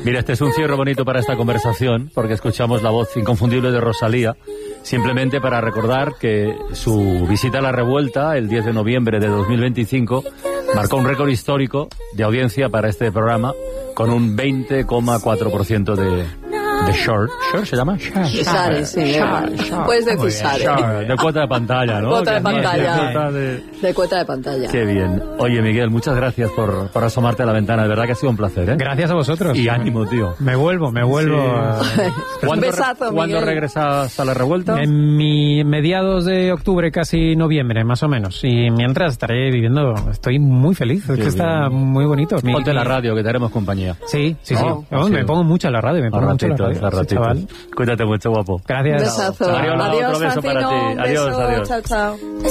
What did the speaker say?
Mira, este es un cierre bonito para esta conversación, porque escuchamos la voz inconfundible de Rosalía, simplemente para recordar que su visita a La Revuelta, el 10 de noviembre de 2025, marcó un récord histórico de audiencia para este programa, con un 20,4% de share. ¿Share se llama? Share, sí. Puedes decir share. De cuota de pantalla, ¿no? Cuota de pantalla. De cuota de pantalla. Qué bien. Oye, Miguel, muchas gracias por asomarte a la ventana. De verdad que ha sido un placer, ¿eh? Gracias a vosotros. Y ánimo, tío. Me vuelvo. Sí. Un besazo, ¿Cuándo regresas a La Revuelta? En mediados de octubre, casi noviembre, más o menos. Y mientras estaré viviendo, estoy muy feliz. Es que está muy bonito. Ponte la radio, que te haremos compañía. Sí. No, me pongo mucho a la radio. Me pongo mucho a la radio. Ratito. Cuídate mucho, guapo. Gracias. Un besazo. Adiós, Adiós, otro beso para ti. Francino. Adiós, Beso. adiós. Chao, chao.